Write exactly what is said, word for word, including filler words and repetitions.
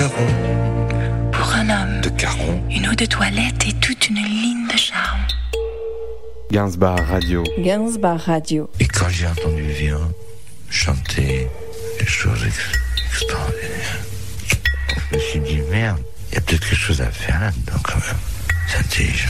Caron. Pour un homme, De Caron. une eau de toilette est toute une ligne de charme. Gainsbar Radio. Gainsbar Radio. Et quand j'ai entendu Vian chanter des choses ex- extraordinaires, je me suis dit, merde, il y a peut-être quelque chose à faire là-dedans quand même. C'est intelligent.